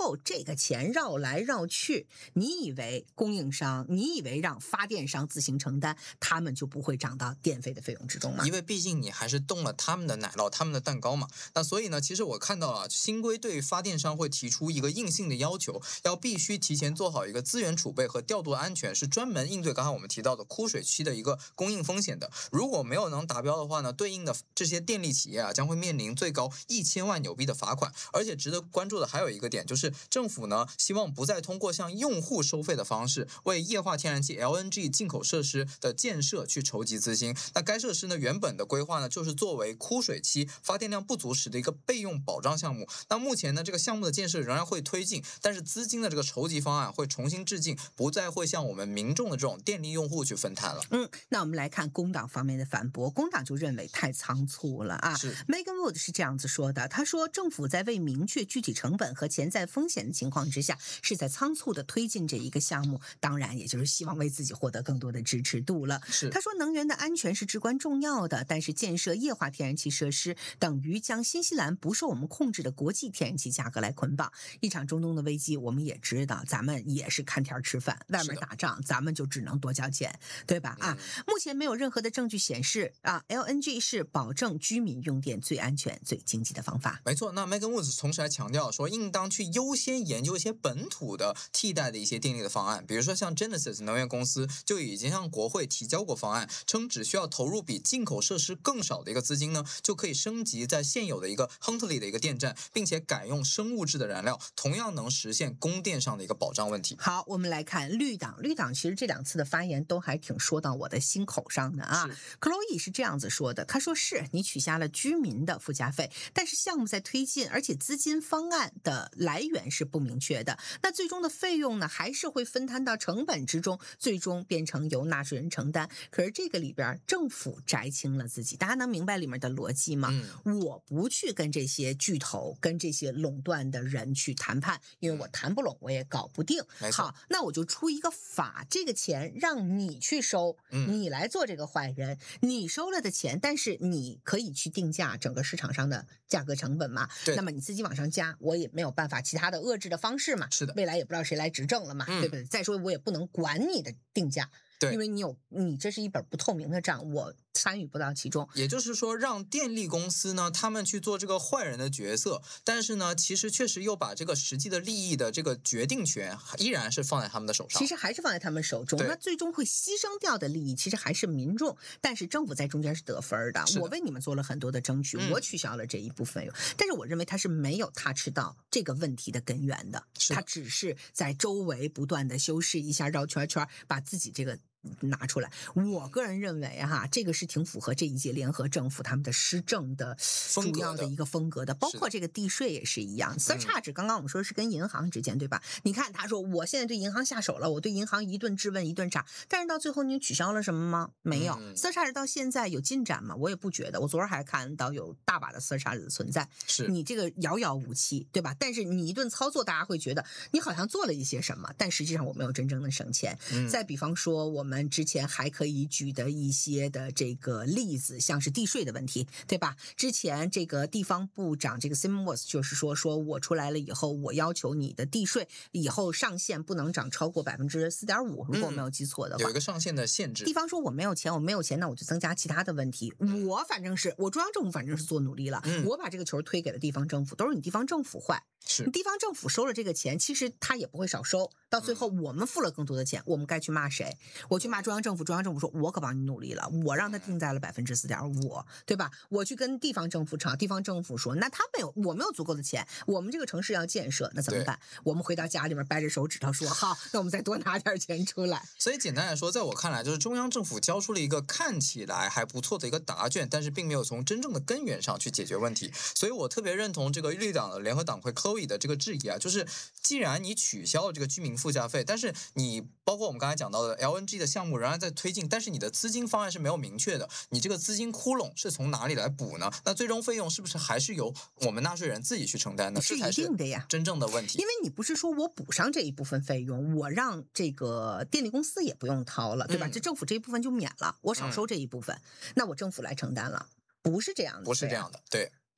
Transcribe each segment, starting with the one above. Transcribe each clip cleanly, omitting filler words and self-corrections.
后这个钱绕来绕去，你以为供应商，你以为让发电商自行承担，他们就不会涨到电费的费用之中吗？ 因为毕竟你还是动了他们的奶酪，他们的蛋糕嘛。那所以呢，其实我看到了新规对发电商会提出一个硬性的要求，要必须提前做好一个资源储备和调度安全，是专门应对刚才我们提到的枯水期的一个供应风险的。如果没有能达标的话呢，对应的这些电力企业将会面临最高1000万纽币的罚款。而且值得关注的还有一个点，就是政府呢希望不再通过向用户收费的方式为液化天然气 LNG 进口设施的建设去筹集资金。那该设施呢原本的规划呢就是作为枯水期发电量不足时的一个备用保障项目。那目前呢这个项目的建设仍然会推进，但是资金的这个筹集方案会重新制定，不再会向我们民众的这种电力用户去分摊了。 那我们来看工党方面的反驳，工党就认为太仓促了啊。Megan Wood 是这样子说的，他说政府在未明确具体成本和潜在风险的情况之下，是在仓促的推进这一个项目，当然也就是希望为自己获得更多的支持度了。他说能源的安全是至关重要的，但是建设液化天然气设施等于将新西兰不受我们控制的国际天然气价格来捆绑。一场中东的危机我们也知道，咱们也是看天吃饭，外面打仗咱们就只能多交钱，对吧？目前没有任何的证据显示LNG 是保证居民用电最安全最经济的方法。 没错，那 Megan Woods 同时还强调说，应当去优先研究一些本土的替代的一些电力的方案，比如说像 Genesis 能源公司就已经向国会提交过方案，称只需要投入比进口设施更少的一个资金呢，就可以升级在现有的一个 Huntley 的一个电站，并且改用生物质的燃料，同样能实现供电上的一个保障问题。 好，我们来看绿党其实这2次的发言都还挺说到我的心口上的啊。Chloe 是这样子说的，他说是你取消了居民的附加费，但是项目在推进，而且资金方案的来源是不明确的，那最终的费用呢还是会分摊到成本之中，最终变成由纳税人承担。可是这个里边政府摘清了自己，大家能明白里面的逻辑吗？我不去跟这些巨头跟这些垄断的人去谈判，因为我谈不拢我也搞不定。好，那我就出一个法，这个钱让你去收，你来做这个坏人，你收了的钱，但是你可以去定价整个市场上的价格成本嘛，那么你自己往上加，我也没有办法其他的遏制的方式嘛， 是的， 未来也不知道谁来执政了嘛，对不对？再说我也不能管你的定价，因为你这是一本不透明的账，我参与不到其中。 也就是说，让电力公司呢，他们去做这个坏人的角色，但是呢，其实确实又把这个实际的利益的这个决定权依然是放在他们的手上。 其实还是放在他们手中，那最终会牺牲掉的利益其实还是民众，但是政府在中间是得分的。我为你们做了很多的争取，我取消了这一部分但是我认为他是没有touch到这个问题的根源的，他只是在周围不断的修饰一下，绕圈圈，把自己这个拿出来。我个人认为这个是挺符合这一届联合政府他们的施政的主要的一个风格的，包括这个地税也是一样。surcharge 刚刚我们说是跟银行之间，对吧？你看他说我现在对银行下手了，我对银行一顿质问一顿查，但是到最后你取消了什么吗？没有。surcharge 到现在有进展吗？我也不觉得，我昨儿还看到有大把的 surcharge 的存在，你这个遥遥无期，对吧？但是你一顿操作，大家会觉得你好像做了一些什么，但实际上我没有真正的省钱。再比方说我们之前还可以举的一些的这个例子，像是地税的问题，对吧？之前这个地方部长这个 Simworth 就是说我出来了以后，我要求你的地税以后上限不能涨超过 4.5%， 如果我没有记错的话， 有一个上限的限制。 地方说我没有钱，那我就增加其他的问题。我中央政府反正是做努力了，我把这个球推给了地方政府，都是你地方政府坏。你地方政府收了这个钱，其实他也不会少收，到最后我们付了更多的钱，我们该去骂谁？我去骂中央政府，中央政府说我可帮你努力了，我让他定在了 4.5%， 对吧？我去跟地方政府吵，地方政府说那我没有足够的钱，我们这个城市要建设，那怎么办？我们回到家里面掰着手指头说好，那我们再多拿点钱出来。 所以简单来说，在我看来，就是中央政府交出了一个看起来还不错的一个答卷，但是并没有从真正的根源上去解决问题。所以我特别认同这个绿党的联合党魁 Chloe 的这个质疑啊，就是既然你取消了这个居民附加费，但是你包括我们刚才讲到的 LNG 的项目仍然在推进，但是你的资金方案是没有明确的，你这个资金窟窿是从哪里来补呢？那最终费用是不是还是由我们纳税人自己去承担呢？ 是一定的呀， 真正的问题。 因为你不是说我补上这一部分费用，我让这个电力公司也不用掏了，对吧？这政府这一部分就免了，我少收这一部分，那我政府来承担了，不是这样的， 不是这样的，对。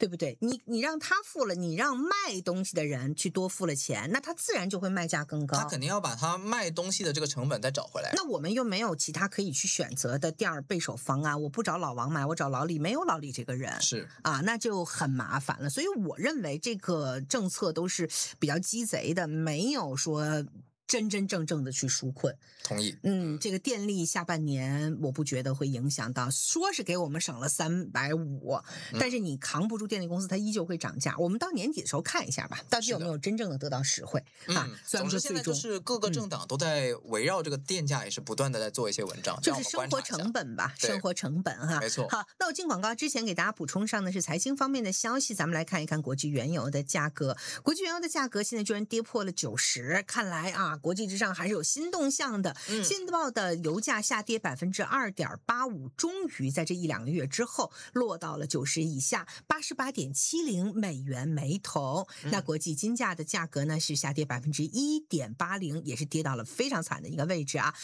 对不对？你让他付了，你让卖东西的人去多付了钱，那他自然就会卖价更高。 他肯定要把他卖东西的这个成本再找回来。 那我们又没有其他可以去选择的第二备手方啊，我不找老王买，我找老李，没有老李这个人， 是啊，那就很麻烦了。所以我认为这个政策都是比较鸡贼的，没有说真真正正的去纾困。 同意。 这个电力下半年我不觉得会影响到，说是给我们省了350，但是你扛不住电力公司，它依旧会涨价。我们到年底的时候看一下吧，到底有没有真正的得到实惠啊？ 总之现在就是各个政党都在围绕这个电价，也是不断的在做一些文章， 就是生活成本吧，生活成本哈， 没错。 好，那我进广告之前给大家补充上的是财经方面的消息，咱们来看一看国际原油的价格。国际原油的价格现在居然跌破了90，看来啊，国际之上还是有新动向的。新报的油价下跌2.85%，终于在这1-2个月之后落到了90以下，88.70美元每桶。那国际金价的价格呢是下跌1.80%，也是跌到了非常惨的一个位置啊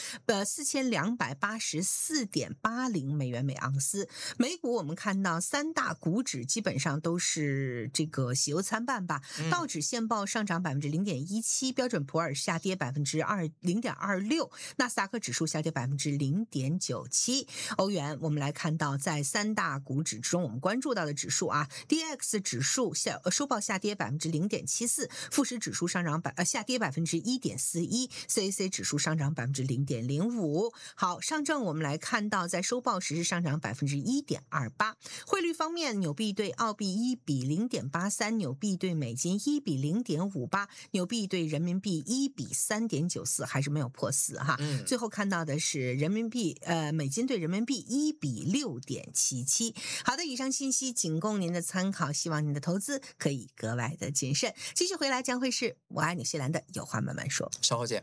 ，4284.80美元每盎司。美股我们看到3大股指基本上都是这个喜忧参半吧，道指现报上涨0.17%，标准普尔下跌0.26%，纳斯达克指数下跌0.97%。欧元我们来看到，在3大股指之中，我们关注到的指数啊 ，DAX 指数收报下跌0.74%，富时指数下跌1.41%，CAC 指数上涨0.05%。好，上证我们来看到，在收报时是上涨1.28%。汇率方面，纽币对澳币1比0.83，纽币对美金1比0.58，纽币对人民币1比3.94，还是没有破4哈。最后看到的是美金对人民币1比6.77。好的，以上信息仅供您的参考，希望您的投资可以格外的谨慎。继续回来将会是我爱纽西兰的有话慢慢说， 稍后见。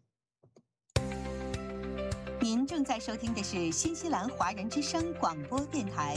您正在收听的是新西兰华人之声广播电台。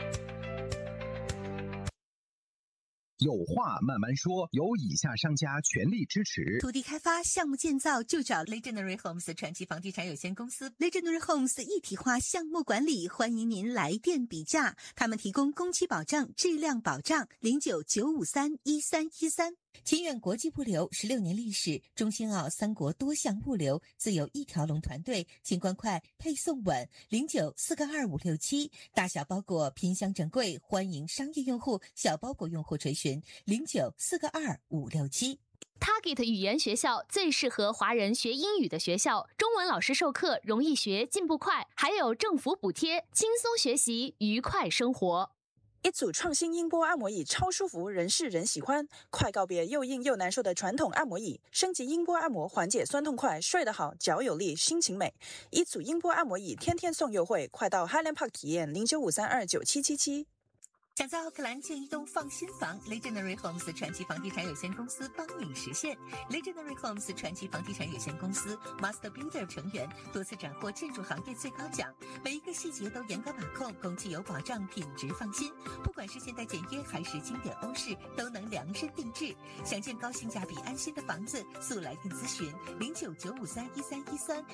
有话慢慢说，由以下商家全力支持。 土地开发项目建造就找 Legendary Homes 传奇房地产有限公司。Legendary Homes 一体化项目管理，欢迎您来电比价。他们提供工期保障、质量保障。09-953-1313。清远国际物流16年历史，中新澳3国多项物流，自有一条龙团队，清关快，配送稳。09-422-567，大小包裹拼箱整柜，欢迎商业用户、小包裹用户垂询。09-422-567。 Target 语言学校最适合华人学英语的学校，中文老师授课容易学，进步快，还有政府补贴，轻松学习，愉快生活。 一组创新音波按摩椅超舒服，人是人喜欢，快告别又硬又难受的传统按摩椅，升级音波按摩，缓解酸痛快，睡得好，脚有力，心情美。一组音波按摩椅天天送优惠，快到 Highland Park 体验0953297777。 想在奥克兰建一栋放心房 ，Legendary Homes 传奇房地产有限公司帮你实现。Legendary Homes 传奇房地产有限公司 Master Builder 成员，多次斩获建筑行业最高奖，每一个细节都严格把控，工期有保障，品质放心。不管是现代简约还是经典欧式，都能量身定制。想建高性价比安心的房子，速来电咨询09-953-1313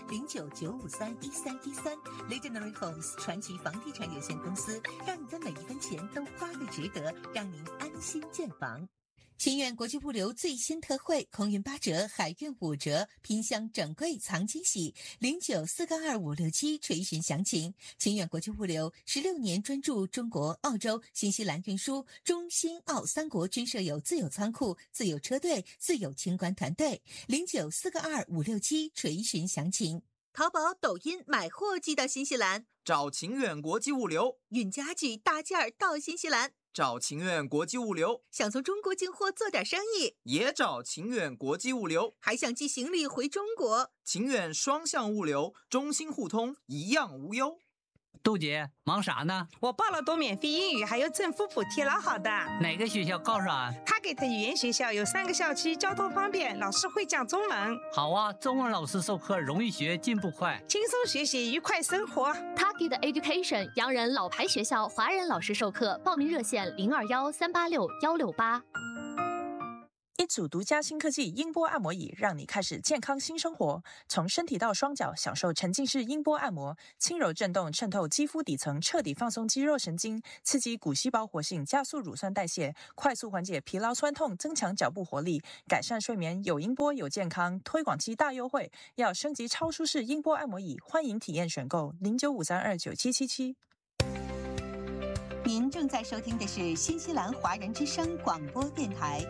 09-953-1313。Legendary Homes 传奇房地产有限公司，让你的每一分钱都花得值得，让您安心建房。清远国际物流最新特惠，空运8折，海运5折，拼箱整柜藏惊喜。09-422-567垂询详情。清远国际物流16年专注中国、澳洲、新西兰运输，中新澳3国均设有自有仓库、自有车队、自有清关团队。09-422-567垂询详情。淘宝、抖音买货寄到新西兰， 找晴远国际物流； 运家具大件儿到新西兰， 找晴远国际物流； 想从中国进货做点生意， 也找晴远国际物流； 还想寄行李回中国， 晴远双向物流，中新互通，一样无忧。 杜姐，忙啥呢？ 我报了多免费英语，还有政府补贴，老好的。 哪个学校告诉俺 ？Target 语言学校有3个校区，交通方便，老师会讲中文。 好啊，中文老师授课容易学，进步快， 轻松学习，愉快生活。 Target Education 洋人老牌学校，华人老师授课，报名热线021386168。 一组独家新科技音波按摩椅，让你开始健康新生活。从身体到双脚，享受沉浸式音波按摩，轻柔震动渗透肌肤底层，彻底放松肌肉神经，刺激骨细胞活性，加速乳酸代谢，快速缓解疲劳酸痛，增强脚部活力，改善睡眠。有音波有健康，推广期大优惠，要升级超舒适音波按摩椅，欢迎体验选购0953297777。 您正在收听的是新西兰华人之声广播电台。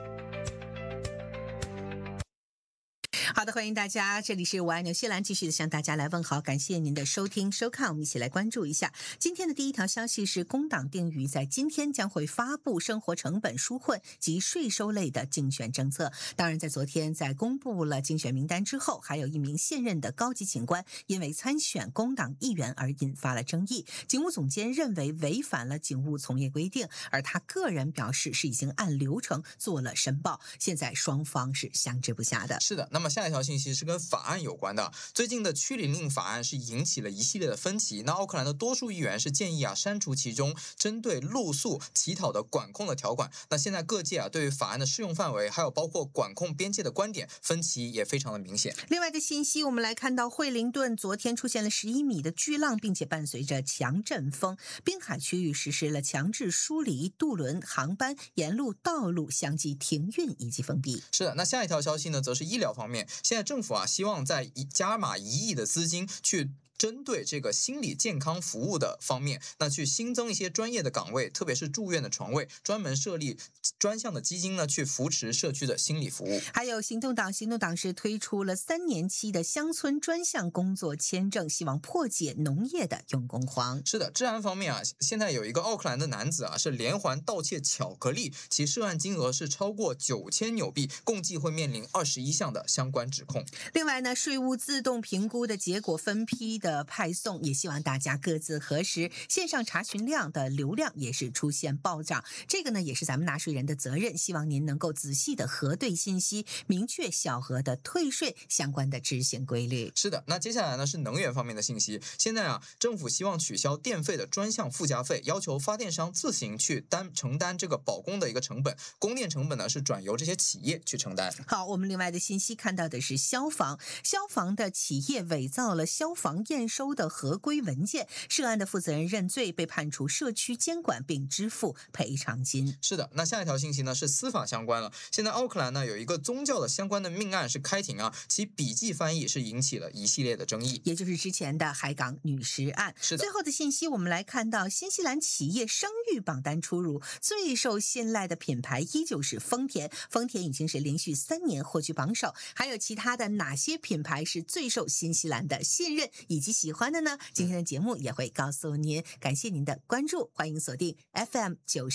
好的，欢迎大家，这里是我爱纽西兰，继续的向大家来问好，感谢您的收听收看，我们一起来关注一下今天的第一条消息是工党定于在今天将会发布生活成本纾困及税收类的竞选政策。当然在昨天在公布了竞选名单之后，还有一名现任的高级警官因为参选工党议员而引发了争议，警务总监认为违反了警务从业规定，而他个人表示是已经按流程做了申报，现在双方是相知不下的。 是的，那么下一条信息是跟法案有关的。最近的驱凌令法案是引起了一系列的分歧。那奥克兰的多数议员是建议删除其中针对露宿乞讨的管控的条款。那现在各界对于法案的适用范围，还有包括管控边界的观点分歧也非常的明显。 另外的信息，我们来看到惠灵顿昨天出现了11米的巨浪，并且伴随着强阵风，滨海区域实施了强制疏离渡轮航班，沿路道路相继停运以及封闭。 是的，那下一条消息呢，则是医疗方面。现在政府希望在加码1亿的资金去针对这个心理健康服务的方面，那去新增一些专业的岗位，特别是住院的床位，专门设立专项的基金呢，去扶持社区的心理服务。 还有行动党是推出了3年期的乡村专项工作签证，希望破解农业的用工荒。 是的，治安方面现在有一个奥克兰的男子是连环盗窃巧克力，其涉案金额是超过9000纽币，共计会面临21项的相关指控。 另外呢，税务自动评估的结果分批的派送，也希望大家各自核实，线上查询量的流量也是出现暴涨，这个呢也是咱们纳税人的责任，希望您能够仔细的核对信息，明确小额的退税相关的执行规律。 是的，那接下来呢是能源方面的信息。现在政府希望取消电费的专项附加费，要求发电商自行去承担这个保供的一个成本，供电成本呢是转由这些企业去承担。 好，我们另外的信息看到的是消防的企业伪造了消防验收的合规文件，涉案的负责人认罪，被判处社区监管并支付赔偿金。 是的，那下一条信息呢是司法相关了。现在奥克兰呢有一个宗教的相关的命案是开庭其笔迹翻译是引起了一系列的争议， 也就是之前的海港女尸案。 是的， 最后的信息我们来看到新西兰企业声誉榜单出炉，最受信赖的品牌依旧是丰田已经是连续3年获取榜首。还有其他的哪些品牌是最受新西兰的信任以及喜欢的呢？今天的节目也会告诉您。感谢您的关注，欢迎锁定 FM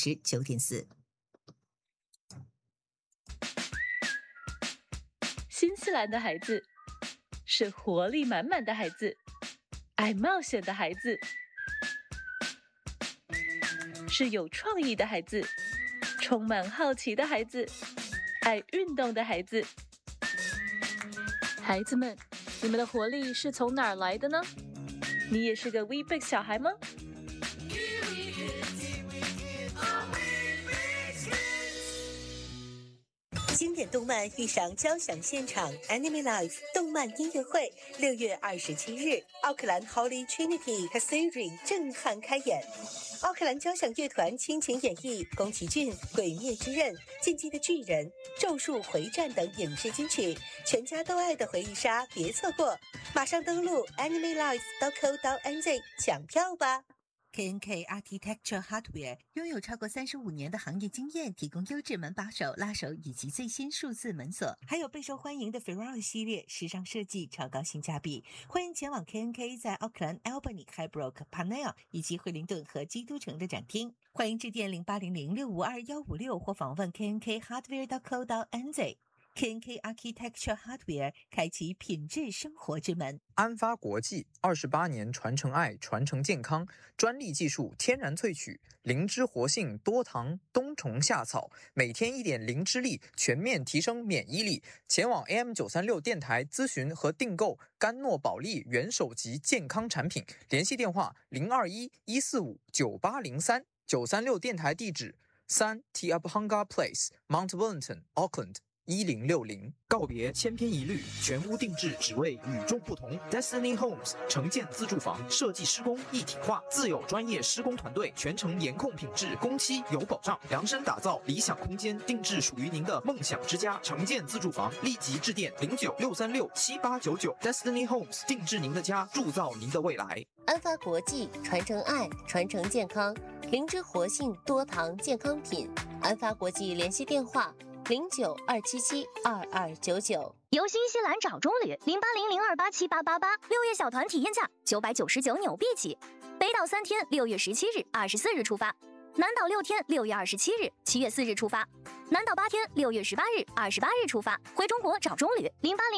99.4。 新西兰的孩子是活力满满的孩子，爱冒险的孩子，是有创意的孩子，充满好奇的孩子，爱运动的孩子。孩子们，你们的活力是从哪儿来的呢？你也是个 We Big 小孩吗？ 经典动漫遇上交响现场 Anime Live 动漫音乐会，6月27日，奥克兰 Holy Trinity Cathedral 震撼开演。奥克兰交响乐团倾情演绎宫崎骏《鬼灭之刃》、《进击的巨人》、《咒术回战》等影视金曲，全家都爱的回忆杀，别错过！马上登录 animelive.co.nz 抢票吧。 KNK Architecture Hardware 拥有超过35年的行业经验，提供优质门把手、拉手以及最新数字门锁，还有备受欢迎的 Ferrari 系列，时尚设计，超高性价比。欢迎前往 KNK 在奥克兰 Albany、Highbrook、Parnell 以及惠灵顿和基督城的展厅。欢迎致电0800652156或访问 KNKHardware.co.nz。KNK Architecture Hardware 开启品质生活之门。 安发国际28年传承爱，传承健康，专利技术天然萃取，灵芝活性多糖冬虫夏草，每天1点灵芝力，全面提升免疫力。前往 AM936 电台咨询和订购甘诺宝利元首级健康产品，联系电话021-145-9803，936电台地址3 T Uphanga Place Mount Wellington Auckland。 1060。 告别千篇一律，全屋定制，只为与众不同。Destiny Homes 城建自住房设计施工一体化，自有专业施工团队，全程严控品质，工期有保障，量身打造理想空间，定制属于您的梦想之家。城建自住房，立即致电0963678899。Destiny Homes 定制您的家，铸造您的未来。 安发国际传承爱，传承健康，灵芝活性多糖健康品。安发国际联系电话0927722299。 由新西兰找中旅0800287888，6月小团体验价999纽币起，北岛3天，6月17日、24日出发；南岛6天，6月27日、7月4日出发；南岛8天，6月18日、28日出发。回中国找中旅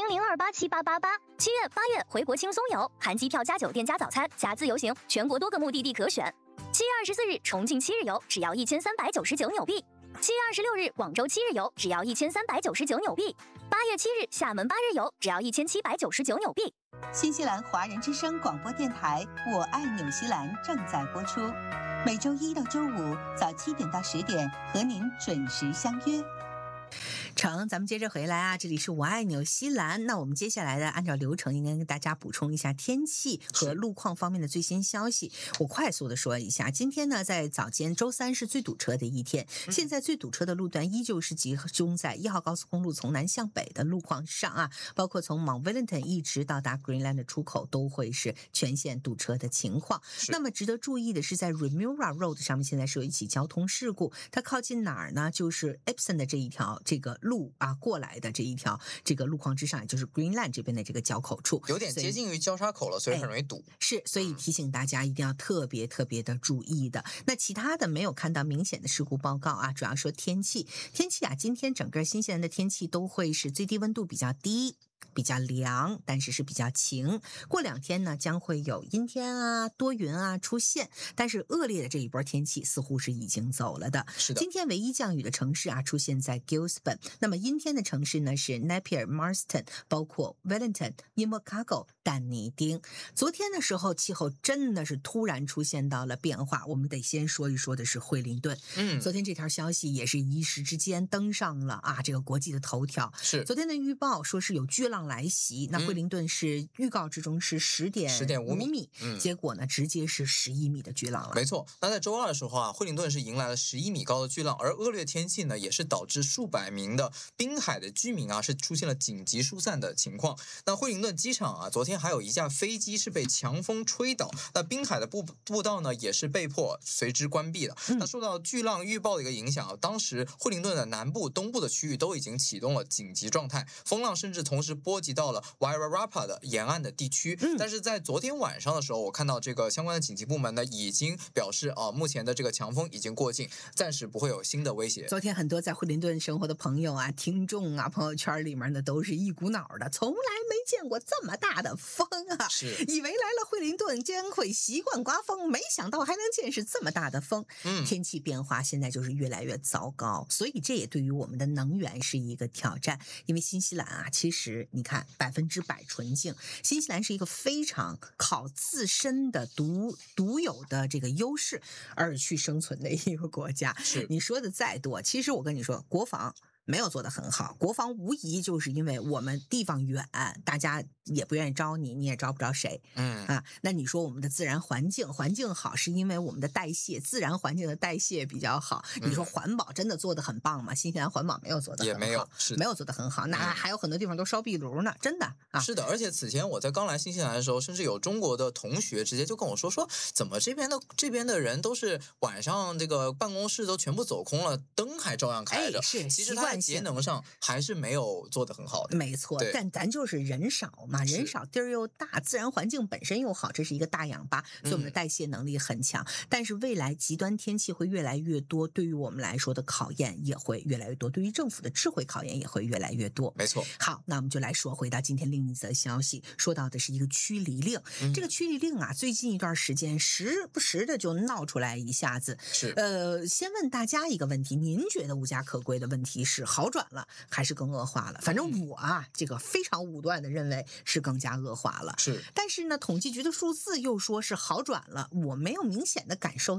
0800287888，7月、8月回国轻松游，含机票加酒店加早餐加自由行，全国多个目的地可选。7月24日重庆7日游只要1399纽币。7月26日广州7日游只要1399纽币，8月7日厦门8日游只要1799纽币。 新西兰华人之声广播电台《我爱纽西兰》正在播出，每周1到周5早7点到10点和您准时相约。 成，咱们接着回来啊！这里是我爱纽西兰。那我们接下来的按照流程，应该跟大家补充一下天气和路况方面的最新消息。我快速的说一下，今天呢，在早间周3是最堵车的一天。现在最堵车的路段依旧是集中在1号高速公路从南向北的路况上啊，包括从 Mount Wellington 一直到达 Greenland 的出口都会是全线堵车的情况。那么值得注意的是，在 Remuera Road 上面现在是有一起交通事故，它靠近哪儿呢？就是 Epsom 的这一条这个路啊过来的这一条这个路况之上，也就是 Greenland 这边的这个交口处， 有点接近于交叉口了，所以很容易堵。 是，所以提醒大家一定要特别的注意的。那其他的没有看到明显的事故报告啊，主要说天气啊，今天整个新西兰的天气都会是最低温度比较低，比较凉，但是比较晴。过2天呢，将会有阴天啊、多云啊出现，但是恶劣的这一波天气似乎是已经走了的。 是的， 今天唯一降雨的城市啊，出现在 Gisborne。那么阴天的城市呢是 Napier、Marston， 包括 Wellington、Invercargill、但尼丁。昨天的时候，气候真的是突然出现到了变化。我们得先说一说的是惠灵顿。昨天这条消息也是一时之间登上了啊这个国际的头条。 是， 昨天的预报说是有巨浪来袭，那惠灵顿是预告之中是10.5米，结果呢直接是11米的巨浪了。 没错，那在周2的时候啊，惠灵顿是迎来了11米高的巨浪，而恶劣天气呢也是导致数百名的滨海的居民啊是出现了紧急疏散的情况。那惠灵顿机场啊，昨天还有一架飞机是被强风吹倒，那滨海的步道呢也是被迫随之关闭了。那受到巨浪预报的一个影响啊，当时惠灵顿的南部、东部的区域都已经启动了紧急状态，风浪甚至同时波及到了 Wairarapa 的沿岸的地区。但是在昨天晚上的时候，我看到这个相关的紧急部门呢已经表示啊，目前的这个强风已经过境，暂时不会有新的威胁。 昨天很多在惠灵顿生活的朋友啊、听众啊，朋友圈里面呢都是一股脑的，从来没见过这么大的风啊！ 是， 以为来了惠灵顿将会习惯刮风，没想到还能见识这么大的风。天气变化现在就是越来越糟糕，所以这也对于我们的能源是一个挑战。因为新西兰啊，其实你看100%纯净，新西兰是一个非常靠自身的独有的这个优势而去生存的一个国家。 是， 你说的再多，其实我跟你说，国防没有做得很好。国防无疑就是因为我们地方远，大家也不愿意招你，你也招不着谁。那你说我们的自然环境好，是因为我们的自然环境的代谢比较好。你说环保真的做得很棒吗？新西兰环保没有做得很好， 也没有， 没有做得很好。那还有很多地方都烧壁炉呢，真的啊。 是的，而且此前我在刚来新西兰的时候，甚至有中国的同学直接就跟我说，怎么这边的人都是晚上这个办公室都全部走空了，灯还照样开着。 是， 其实它在节能上还是没有做得很好的。 没错，但咱就是人少嘛，人少地儿又大，自然环境本身又好，这是一个大氧吧，所以我们的代谢能力很强。但是未来极端天气会越来越多，对于我们来说的考验也会越来越多，对于政府的智慧考验也会越来越多。 没错。 好，那我们就来说回到今天另一则消息，说到的是一个驱离令。这个驱离令啊，最近一段时间时不时的就闹出来一下子。 是。 先问大家一个问题，您觉得无家可归的问题是好转了还是更恶化了？反正我啊，这个非常武断的认为是更加恶化了。 是。 但是呢，统计局的数字又说是好转了，我没有明显的感受到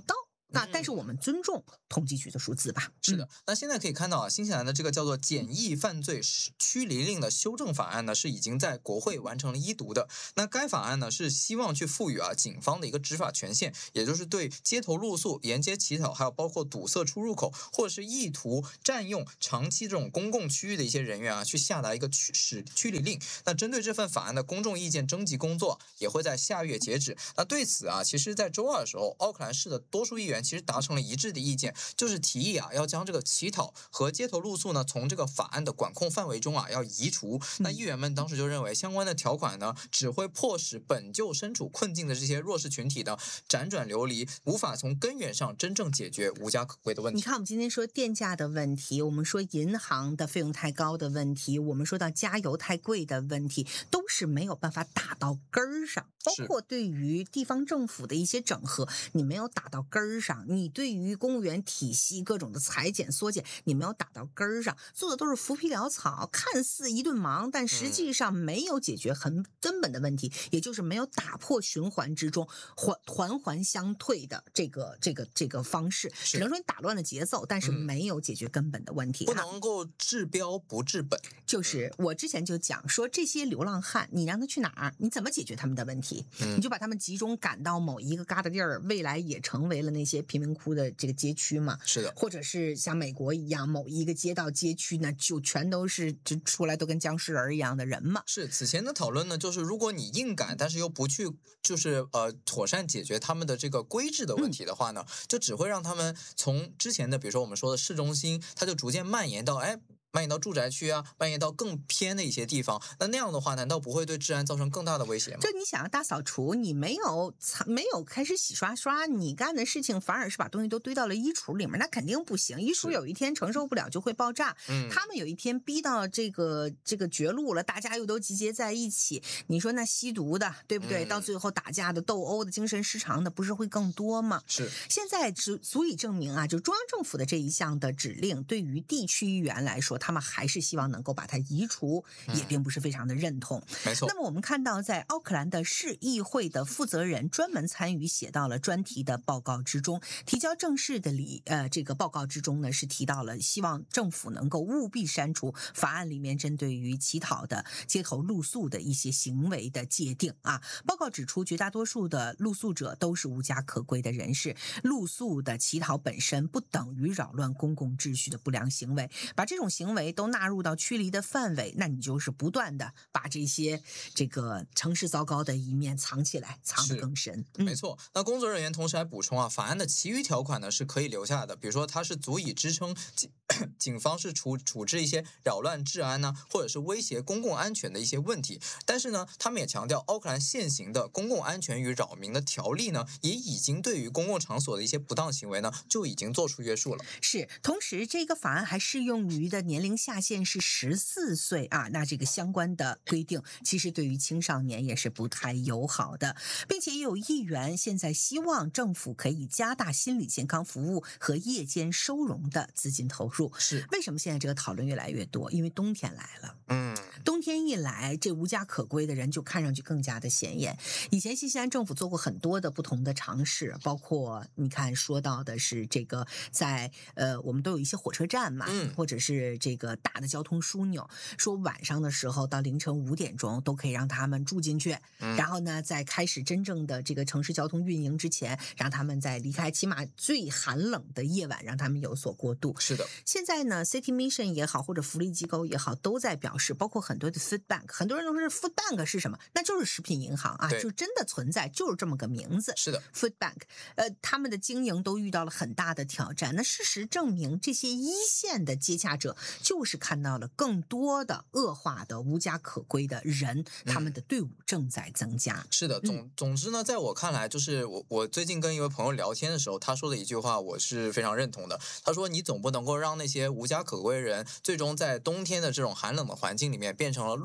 但是我们尊重统计局的数字吧。 是的，那现在可以看到啊，新西兰的这个叫做简易犯罪驱离令的修正法案呢，是已经在国会完成了1读的。那该法案呢，是希望去赋予警方的一个执法权限，也就是对街头露宿、沿街乞讨，还有包括堵塞出入口或者是意图占用长期这种公共区域的一些人员去下达一个驱离令。那针对这份法案的公众意见征集工作也会在下月截止。那对此其实在周二的时候，奥克兰市的多数议员其实达成了一致的意见，就是提议要将这个乞讨和街头露宿呢从这个法案的管控范围中要移除。那议员们当时就认为相关的条款呢只会迫使本就身处困境的这些弱势群体呢辗转流离，无法从根源上真正解决无家可归的问题。 你看我们今天说电价的问题，我们说银行的费用太高的问题，我们说到加油太贵的问题，都是没有办法打到根儿上。包括对于地方政府的一些整合，你没有打到根儿上；你对于公务员体系各种的裁减缩减，你没有打到根儿上，做的都是浮皮潦草，看似一顿忙，但实际上没有解决很根本的问题，也就是没有打破循环之中环环相退的这个方式，只能说你打乱了节奏，但是没有解决根本的问题。 不能够治标不治本。 就是我之前就讲说，这些流浪汉，你让他去哪儿，你怎么解决他们的问题？你就把他们集中赶到某一个疙瘩地儿，未来也成为了那些贫民窟的这个街区嘛？ 是的， 或者是像美国一样，某一个街道街区呢，就全都是就出来都跟僵尸人一样的人嘛？ 是此前的讨论呢，就是如果你硬赶，但是又不去就是妥善解决他们的这个规制的问题的话呢，就只会让他们从之前的比如说我们说的市中心，它就逐渐蔓延到住宅区蔓延到更偏的一些地方，那样的话难道不会对治安造成更大的威胁吗？ 就你想要大扫除，你没有开始洗刷，你干的事情反而是把东西都堆到了衣橱里面，那肯定不行。衣橱有一天承受不了就会爆炸，他们有一天逼到这个绝路了，大家又都集结在一起，你说那吸毒的对不对？到最后打架的、斗殴的、精神失常的，不是会更多吗？ 是。 现在足以证明就中央政府的这一项的指令，对于地区议员来说，他们还是希望能够把它移除，也并不是非常的认同。 没错。 那么我们看到，在奥克兰的市议会的负责人专门参与写到了专题的报告之中，提交正式的这个报告之中呢，是提到了希望政府能够务必删除法案里面针对于乞讨的街头露宿的一些行为的界定报告指出，绝大多数的露宿者都是无家可归的人士，露宿的乞讨本身不等于扰乱公共秩序的不良行为，把这种行为都纳入到驱离的范围，那你就是不断的把这个城市糟糕的一面藏起来，藏得更深。 没错。那工作人员同时还补充法案的其余条款呢是可以留下的，比如说它是足以支撑警方是处置一些扰乱治安或者是威胁公共安全的一些问题。但是呢，他们也强调，奥克兰现行的公共安全与扰民的条例呢，也已经对于公共场所的一些不当行为呢，就已经做出约束了。 是，同时这个法案还适用于的年龄下限是14岁那这个相关的规定其实对于青少年也是不太友好的，并且也有议员现在希望政府可以加大心理健康服务和夜间收容的资金投入。 是， 为什么现在这个讨论越来越多？因为冬天来了。冬天一来，这无家可归的人就看上去更加的显眼。以前新西兰政府做过很多的不同的尝试，包括你看说到的是这个在我们都有一些火车站嘛，或者是这个大的交通枢纽，说晚上的时候到凌晨5点钟都可以让他们住进去，然后呢在开始真正的这个城市交通运营之前，让他们在离开起码最寒冷的夜晚让他们有所过渡。 是的。 现在呢 City Mission 也好，或者福利机构也好，都在表示，包括很多的 Food Bank， 很多人都说 Food Bank 是什么？那就是食品银行就真的存在，就是这么个名字。 是的。 Food Bank 他们的经营都遇到了很大的挑战。那事实证明，这些一线的接洽者就是看到了更多的恶化的无家可归的人，他们的队伍正在增加。 是的。总之呢，在我看来，就是我最近跟一位朋友聊天的时候，他说的一句话我是非常认同的。他说，你总不能够让那些无家可归人最终在冬天的这种寒冷的环境里面变成了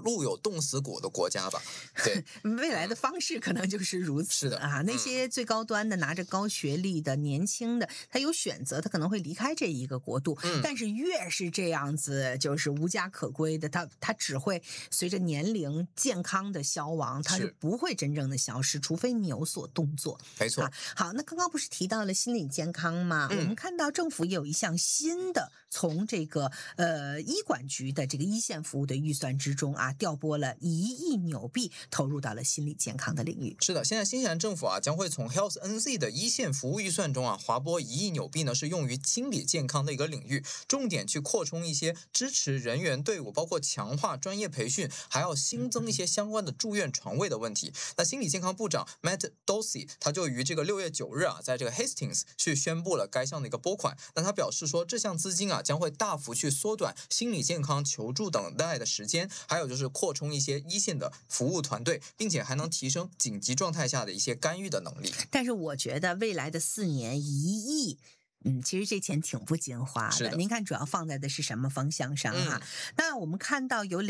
路有冻死骨的国家吧。对， 未来的方式可能就是如此。 是的啊，那些最高端的、拿着高学历的、年轻的，他有选择，他可能会离开这一个国度。但是越是这样子，就是无家可归的，他只会随着年龄、健康的消亡，他是不会真正的消失，除非你有所动作。 没错。 好，那刚刚不是提到了心理健康吗？我们看到政府也有一项新的，从这个医管局的这个一线服务的预算之中啊，调拨了1亿纽币投入到了心理健康的领域。 是的，现在新西兰政府啊将会从 Health NZ 的一线服务预算中啊划拨1亿纽币呢，是用于心理健康的一个领域，重点去扩充一些支持人员队伍，包括强化专业培训，还要新增一些相关的住院床位的问题。那心理健康部长 Matt Dorsey 他就于这个6月9日啊，在这个 Hastings 去宣布了该项的一个拨款。那他表示说，这项资金啊将会大幅去缩短心理健康求助等待的时间，还有就是扩充一些一线的服务团队，并且还能提升紧急状态下的一些干预的能力。 但是我觉得未来的4年1亿。其实这钱挺不经花的。您看，主要放在的是什么方向上哈？那我们看到有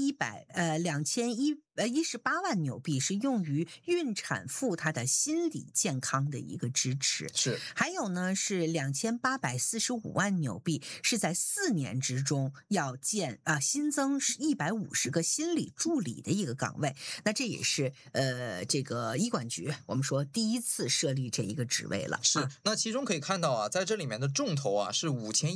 2118万纽币是用于孕产妇她的心理健康的一个支持，还有呢是2845万纽币是在4年之中要新增150个心理助理的一个岗位。那这也是这个医管局我们说第一次设立这一个职位了。 那其中可以看到啊，在这里面的重头啊是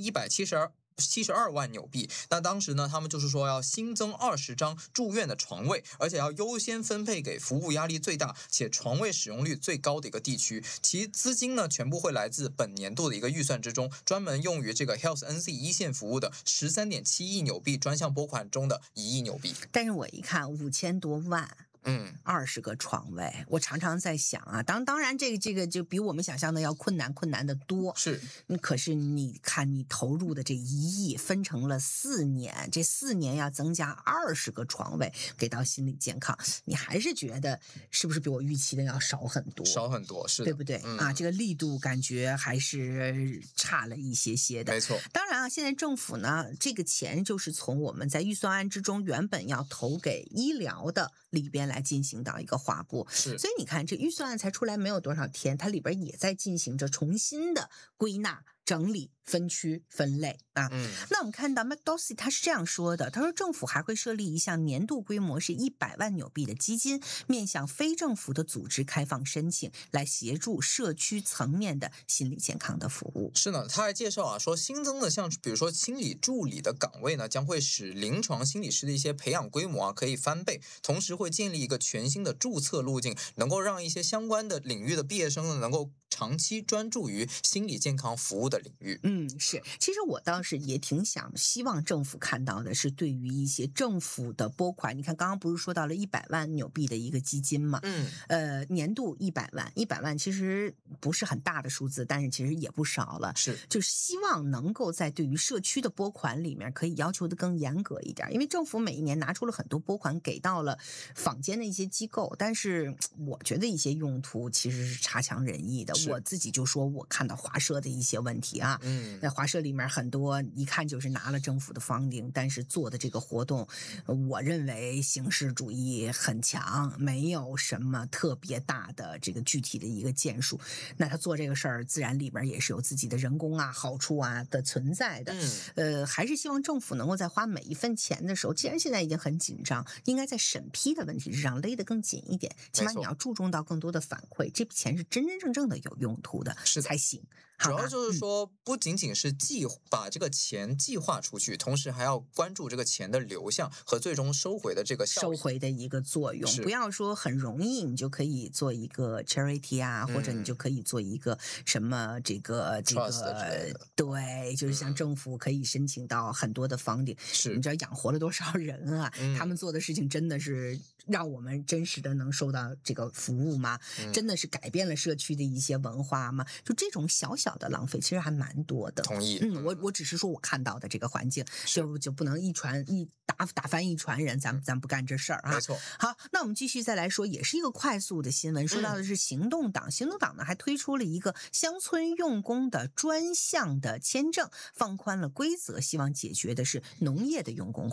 5172万纽币。那当时呢，他们就是说要新增20张住院的床位，而且要优先分配给服务压力最大且床位使用率最高的一个地区。其资金呢，全部会来自本年度的一个预算之中，专门用于这个 Health NZ 一线服务的13.7亿纽币专项拨款中的1亿纽币。 但是我一看5000多万。20个床位，我常常在想啊，当然这个就比我们想象的要困难的多。可是你看你投入的这1亿分成了4年，这4年要增加20个床位给到心理健康，你还是觉得是不是比我预期的要少很多？ 少很多，是的， 对不对？这个力度感觉还是差了一些的。 没错。 当然啊，现在政府呢，这个钱就是从我们在预算案之中原本要投给医疗的里边来进行到一个划拨，所以你看这预算案才出来没有多少天，它里边也在进行着重新的归纳、整理、分区、分类啊。那我们看到 Matt Dorsey 他是这样说的，他说政府还会设立一项年度规模是100万纽币的基金，面向非政府的组织开放申请，来协助社区层面的心理健康的服务。 是呢，他还介绍啊，说新增的像比如说心理助理的岗位呢，将会使临床心理师的一些培养规模啊可以翻倍，同时会建立一个全新的注册路径，能够让一些相关的领域的毕业生呢能够长期专注于心理健康服务的领域。 是，其实我倒是也挺希望政府看到的是对于一些政府的拨款，你看刚刚不是说到了100万纽币的一个基金嘛？年度100万其实不是很大的数字，但是其实也不少了。就是希望能够在对于社区的拨款里面可以要求的更严格一点，因为政府每一年拿出了很多拨款给到了坊间的一些机构，但是我觉得一些用途其实是差强人意的。我自己就说我看到华社的一些问题啊，那华社里面很多一看就是拿了政府的 funding， 但是做的这个活动我认为形式主义很强，没有什么特别大的这个具体的一个建树。那他做这个事儿自然里边也是有自己的人工啊、好处啊的存在的。还是希望政府能够在花每一分钱的时候，既然现在已经很紧张，应该在审批的问题上勒得更紧一点，起码你要注重到更多的反馈，这笔钱是真真正正的有用途的才行。 主要就是说，不仅仅是把这个钱计划出去，同时还要关注这个钱的流向和最终收回的这个收回的一个作用。不要说很容易你就可以做一个 charity 啊，或者你就可以做一个什么这个对，就是像政府可以申请到很多的funding，你知道养活了多少人啊？他们做的事情真的是让我们真实的能受到这个服务吗？真的是改变了社区的一些文化吗？就这种小小的浪费其实还蛮多的。 同意。 我只是说我看到的这个环境，就不能打翻一船人，咱不干这事儿啊。 没错。 好，那我们继续再来说，也是一个快速的新闻，说到的是行动党。行动党呢还推出了一个乡村用工的专项的签证，放宽了规则，希望解决的是农业的用工荒。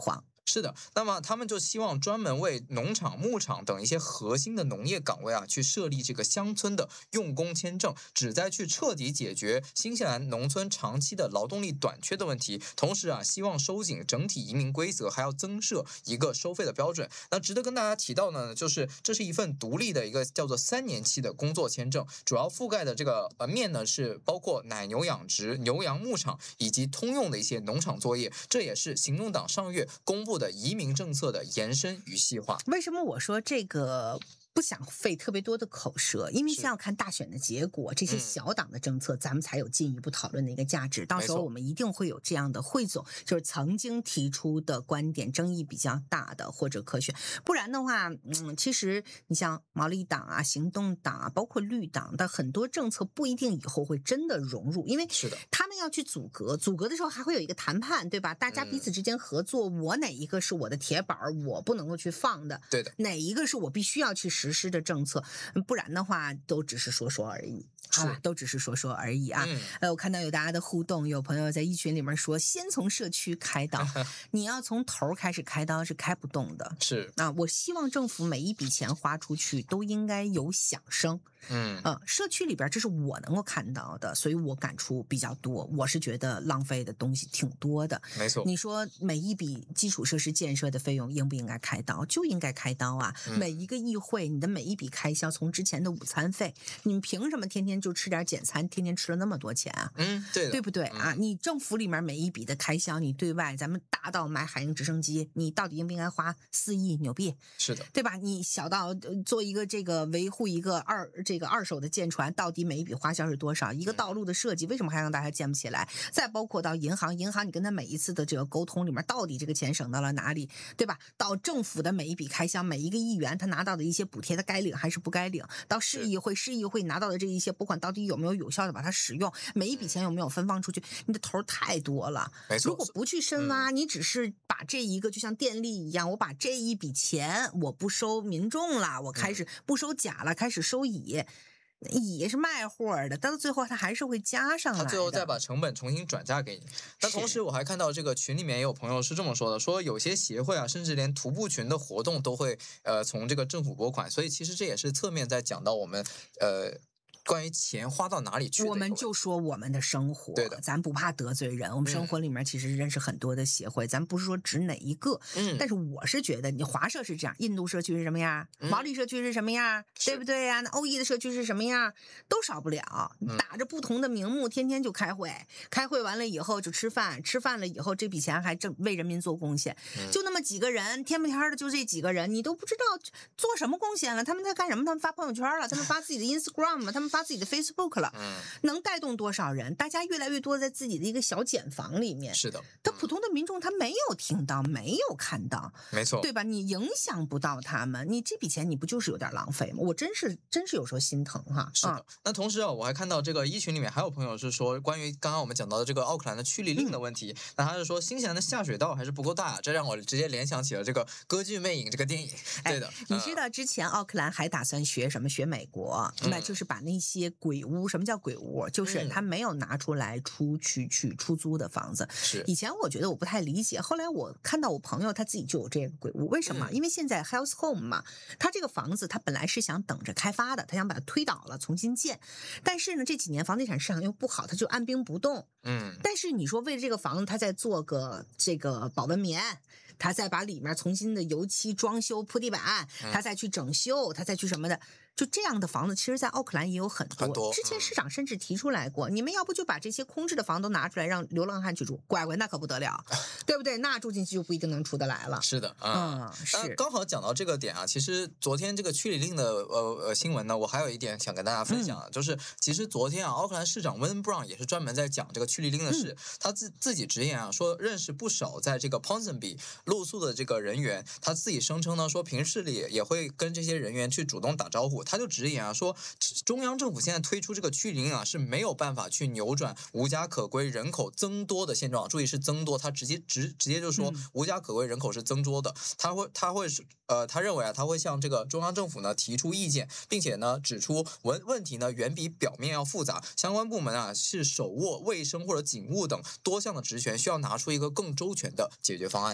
是的，那么他们就希望专门为农场、牧场等一些核心的农业岗位啊，去设立这个乡村的用工签证，旨在去彻底解决新西兰农村长期的劳动力短缺的问题。同时啊，希望收紧整体移民规则，还要增设一个收费的标准。那值得跟大家提到呢，就是这是一份独立的一个叫做3年期的工作签证，主要覆盖的这个面呢是包括奶牛养殖、牛羊牧场以及通用的一些农场作业。这也是行动党上月公布的移民政策的延伸与细化。 为什么我说这个不想费特别多的口舌？因为先要看大选的结果，这些小党的政策，咱们才有进一步讨论的一个价值。到时候我们一定会有这样的汇总，就是曾经提出的观点争议比较大的或者可选。不然的话，其实你像毛利党啊、行动党啊，包括绿党的很多政策不一定以后会真的融入，因为他们要去阻隔，阻隔的时候还会有一个谈判，对吧？大家彼此之间合作，我哪一个是我的铁板，我不能够去放的， 对的， 哪一个是我必须要去实施的政策，不然的话都只是说说而已。好吧，都只是说说而已啊。我看到有大家的互动，有朋友在群里面说，先从社区开刀，你要从头开始开刀是开不动的。 是啊，我希望政府每一笔钱花出去都应该有响声。社区里边这是我能够看到的，所以我感触比较多。我是觉得浪费的东西挺多的。 没错， 你说每一笔基础设施建设的费用应不应该开刀？就应该开刀啊！每一个议会，你的每一笔开销，从之前的午餐费，你们凭什么天天就吃点简餐，天天吃了那么多钱啊？ 对的， 对不对啊？你政府里面每一笔的开销，你对外咱们大到买海鹰直升机，你到底应不应该花4亿纽币？ 是的， 对吧？你小到做一个这个维护一个二手的舰船，到底每一笔花销是多少？一个道路的设计，为什么还让大家建不起来？再包括到银行你跟他每一次的这个沟通里面，到底这个钱省到了哪里？对吧？到政府的每一笔开销，每一个议员他拿到的一些补贴，他该领还是不该领？到市议会拿到的这一些拨款，到底有没有有效的把它使用？每一笔钱有没有分放出去？你的头太多了。 没错， 如果不去深挖，你只是把这一个就像电力一样，我把这一笔钱我不收民众了，我开始不收甲了，开始收乙。乙是卖货的，但到最后他还是会加上来的， 他最后再把成本重新转嫁给你。但同时我还看到这个群里面也有朋友是这么说的，说有些协会啊，甚至连徒步群的活动都会从这个政府拨款，所以其实这也是侧面在讲到我们关于钱花到哪里去， 我们就说我们的生活， 对的， 咱不怕得罪人。我们生活里面其实认识很多的协会，咱不是说指哪一个，但是我是觉得，你华社是这样，印度社区是什么样，毛利社区是什么样，对不对呀？那欧裔的社区是什么样，都少不了。打着不同的名目，天天就开会，开会完了以后就吃饭，吃饭了以后这笔钱还为人民做贡献，就那么几个人，天不天的就这几个人，你都不知道做什么贡献了，他们在干什么？他们发朋友圈了，他们发自己的 Instagram 了，他们发自己的 Facebook 了，能带动多少人？大家越来越多在自己的一个小茧房里面。 是的， 他普通的民众他没有听到，没有看到， 没错， 对吧？你影响不到他们，你这笔钱你不就是有点浪费吗？我真是有时候心疼哈。 是的，那同时啊，我还看到这个群里面还有朋友是说，关于刚刚我们讲到的这个奥克兰的驱离令的问题，那他是说新西兰的下水道还是不够大，这让我直接联想起了这个《歌剧魅影》这个电影。对的， 你知道之前奥克兰还打算学什么？学美国，那就是把那些鬼屋，什么叫鬼屋？就是他没有拿出来去出租的房子。 是以前我觉得我不太理解，后来我看到我朋友他自己就有这个鬼屋，为什么？因为现在 house home 嘛，他这个房子他本来是想等着开发的，他想把它推倒了重新建，但是呢这几年房地产市场又不好，他就按兵不动。但是你说为了这个房子，他再做个这个保温棉，他再把里面重新的油漆装修铺地板，他再去整修，他再去什么的，就这样的房子其实在奥克兰也有很多。之前市长甚至提出来过，你们要不就把这些空置的房都拿出来让流浪汉去住，乖乖那可不得了，对不对？那住进去就不一定能出得来了。 是的， 是。 刚好讲到这个点啊，其实昨天这个驱离令的新闻呢，我还有一点想跟大家分享，就是其实昨天啊，奥克兰市长温布朗也是专门在讲这个驱离令的事，他自己直言啊，说认识不少在这个 Ponsonby 露宿的这个人员，他自己声称呢，说平时里也会跟这些人员去主动打招呼。他就直言啊，说中央政府现在推出这个驱离令啊，是没有办法去扭转无家可归人口增多的现状。注意是增多，他直接就说无家可归人口是增多的。他认为啊，他会向这个中央政府呢提出意见，并且呢指出问题呢远比表面要复杂，相关部门啊是手握卫生或者警务等多项的职权，需要拿出一个更周全的解决方案的。 反正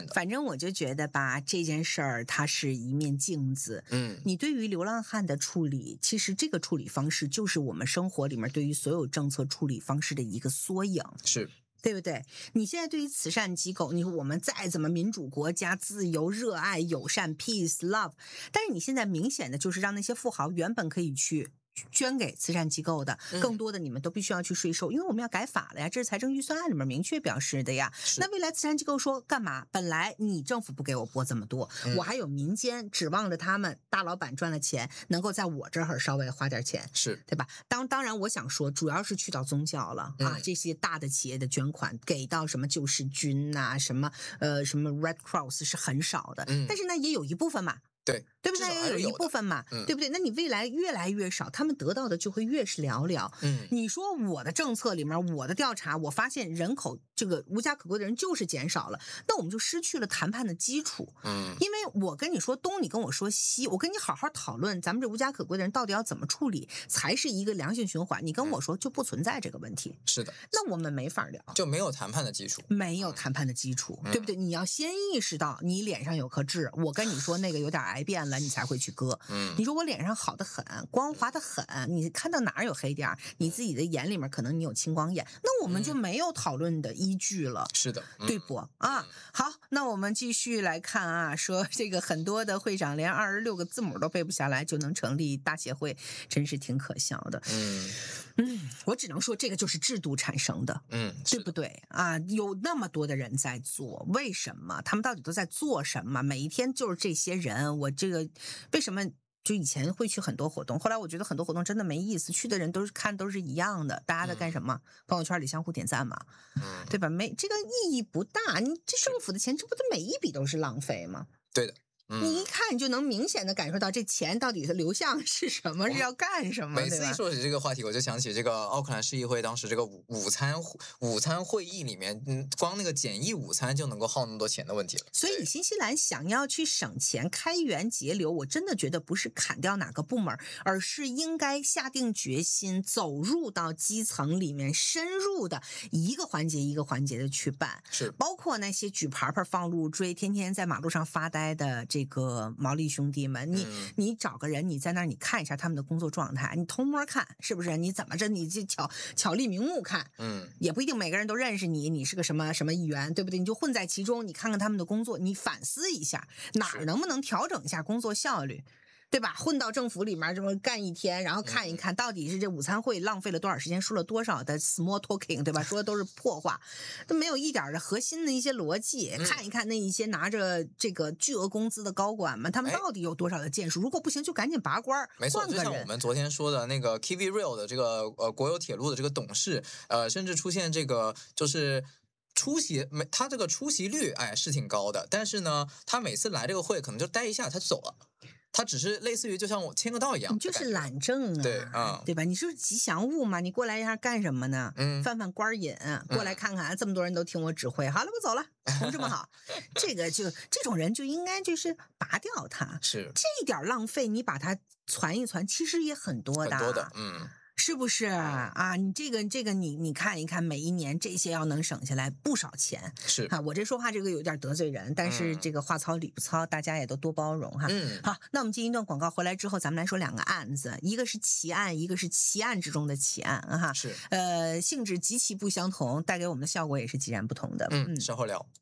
正我就觉得吧，这件事儿它是一面镜子。你对于流浪汉的处理，其实这个处理方式就是我们生活里面对于所有政策处理方式的一个缩影。 是。 对不对？你现在对于慈善机构，你说我们再怎么民主国家、自由、热爱、友善 peace love， 但是你现在明显的就是让那些富豪原本可以去捐给慈善机构的，更多的你们都必须要去税收，因为我们要改法了呀，这是财政预算案里面明确表示的呀。那未来慈善机构说干嘛？本来你政府不给我拨这么多，我还有民间指望着他们大老板赚了钱，能够在我这儿稍微花点钱， 是对吧？当然，我想说，主要是去到宗教了啊，这些大的企业的捐款给到什么救世军呐、什么Red Cross 是很少的，但是呢，也有一部分嘛。对不对？也有一部分嘛，对不对？那你未来越来越少，他们得到的就会越是寥寥。你说我的政策里面，我的调查，我发现人口这个无家可归的人就是减少了，那我们就失去了谈判的基础。因为我跟你说东，你跟我说西，我跟你好好讨论，咱们这无家可归的人到底要怎么处理，才是一个良性循环。你跟我说就不存在这个问题。 是的， 那我们没法聊， 就没有谈判的基础， 没有谈判的基础，对不对？你要先意识到你脸上有颗痣，我跟你说那个有点癌变了。你才会去割。你说我脸上好得很，光滑得很，你看到哪儿有黑点儿，你自己的眼里面可能你有青光眼，那我们就没有讨论的依据了。 是的， 对不啊？好，那我们继续来看啊，说这个很多的会长连26个字母都背不下来就能成立大协会，真是挺可笑的。我只能说这个就是制度产生的，对不对啊？有那么多的人在做，为什么？他们到底都在做什么？每一天就是这些人，我这个为什么就以前会去很多活动，后来我觉得很多活动真的没意思，去的人都是一样的，大家在干什么？朋友圈里相互点赞嘛，对吧？这个意义不大，你这政府的钱，这不得每一笔都是浪费吗？ 对的。 你一看你就能明显的感受到这钱到底的流向是什么，是要干什么。 每次一说起这个话题，我就想起这个奥克兰市议会当时这个午餐会议里面，光那个简易午餐就能够耗那么多钱的问题了。 所以新西兰想要去省钱、开源节流，我真的觉得不是砍掉哪个部门，而是应该下定决心走入到基层里面，深入的一个环节一个环节的去办。 是， 包括那些举牌牌放路锥、天天在马路上发呆的这个毛利兄弟们，你找个人，你在那儿你看一下他们的工作状态，你偷摸看是不是？你怎么着？你这巧立名目看，也不一定每个人都认识你，你是个什么什么议员，对不对？你就混在其中，你看看他们的工作，你反思一下哪儿能不能调整一下工作效率。对吧？混到政府里面这么干一天，然后看一看到底是这午餐会浪费了多少时间，说了多少的 small talking， 对吧？说的都是破话，都没有一点的核心的一些逻辑。看一看那一些拿着这个巨额工资的高管们，他们到底有多少的建树？如果不行，就赶紧拔官， 没错，就像我们昨天说的那个 Kiwi Rail 的这个国有铁路的这个董事，甚至出现这个就是。他这个出席率是挺高的，但是呢，他每次来这个会可能就待一下他就走了。他只是类似于就像我签个到一样， 你就是懒政啊，对吧？你是吉祥物嘛？你过来一下干什么呢？犯官瘾，过来看看，这么多人都听我指挥，好了，我走了，同志们好。这种人就应该就是拔掉他， 是这一点浪费，你把它传一传，其实也很多的， 很多的， 是不是啊？你这个你看一看，每一年这些要能省下来不少钱。 是啊，我这说话这个有点得罪人，但是这个话糙理不糙，大家也都多包容哈。好，那我们进一段广告回来之后，咱们来说两个案子，一个是奇案，一个是奇案之中的奇案哈。 是性质极其不相同，带给我们的效果也是截然不同的。 稍后聊。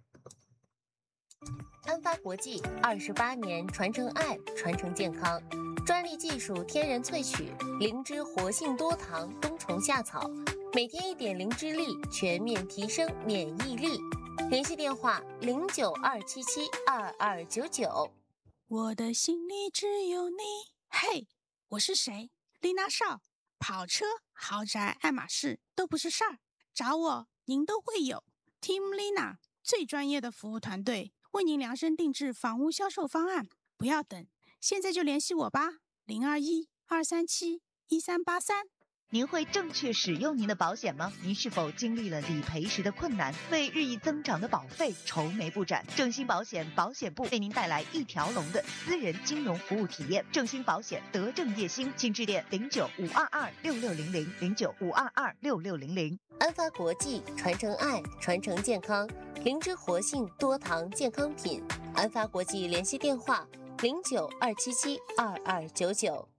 安发国际28年传承爱，传承健康。专利技术天然萃取，灵芝活性多糖冬虫夏草，每天1点灵芝粒，全面提升免疫力。联系电话092772299。 我的心里只有你。嘿，我是谁？丽娜少。跑车、豪宅、爱马仕都不是事儿，找我您都会有。Team Lina 最专业的服务团队，为您量身定制房屋销售方案，不要等。现在就联系我吧，021-237-1383。 您会正确使用您的保险吗？您是否经历了理赔时的困难，为日益增长的保费愁眉不展？正兴保险保险部为您带来一条龙的私人金融服务体验。正兴保险德正业兴，请致电09-522-6600 09-522-6600。 安发国际传承爱，传承健康。 灵芝活性多糖健康品。安发国际联系电话：09-277-2299。